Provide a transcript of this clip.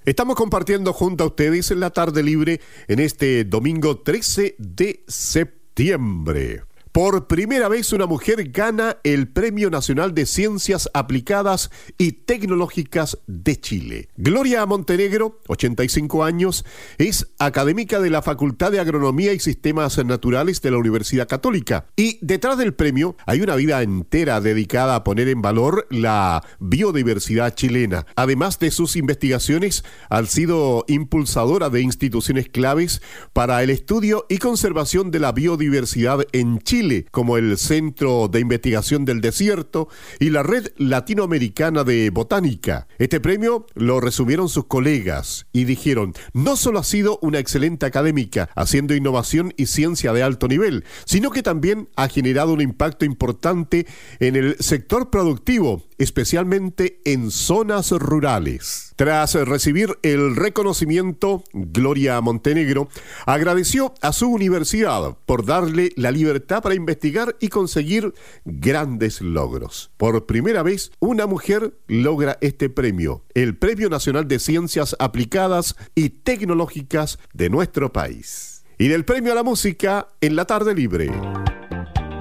Estamos compartiendo junto a ustedes en la tarde libre en este domingo 13 de septiembre. Por primera vez una mujer gana el Premio Nacional de Ciencias Aplicadas y Tecnológicas de Chile. Gloria Montenegro, 85 años, es académica de la Facultad de Agronomía y Sistemas Naturales de la Universidad Católica. Y detrás del premio hay una vida entera dedicada a poner en valor la biodiversidad chilena. Además de sus investigaciones, ha sido impulsadora de instituciones claves para el estudio y conservación de la biodiversidad en Chile, como el Centro de Investigación del Desierto y la Red Latinoamericana de Botánica. Este premio lo resumieron sus colegas y dijeron: no solo ha sido una excelente académica haciendo innovación y ciencia de alto nivel, sino que también ha generado un impacto importante en el sector productivo, especialmente en zonas rurales. Tras recibir el reconocimiento, Gloria Montenegro agradeció a su universidad por darle la libertad para investigar y conseguir grandes logros. Por primera vez, una mujer logra este premio, el Premio Nacional de Ciencias Aplicadas y Tecnológicas de nuestro país. Y del premio a la música en la tarde libre.